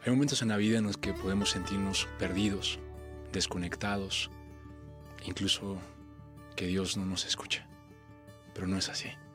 Hay momentos en la vida en los que podemos sentirnos perdidos, desconectados, incluso que Dios no nos escucha, pero no es así.